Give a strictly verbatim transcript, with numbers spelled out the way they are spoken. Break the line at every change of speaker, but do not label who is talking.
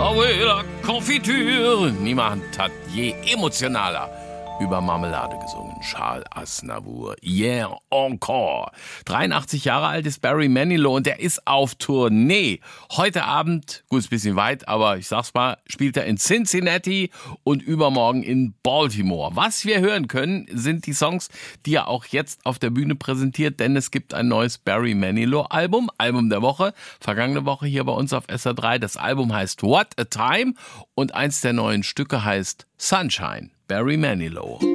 Ohé la Konfitüre. Niemand hat je emotionaler über Marmelade gesungen. Charles Aznavour. Yeah, encore. dreiundachtzig Jahre alt ist Barry Manilow und der ist auf Tournee. Heute Abend, gut, ist ein bisschen weit, aber ich sag's mal, spielt er in Cincinnati und übermorgen in Baltimore. Was wir hören können, sind die Songs, die er auch jetzt auf der Bühne präsentiert, denn es gibt ein neues Barry Manilow Album, Album der Woche, vergangene Woche hier bei uns auf S R drei. Das Album heißt What a Time und eins der neuen Stücke heißt Sunshine. Barry Manilow.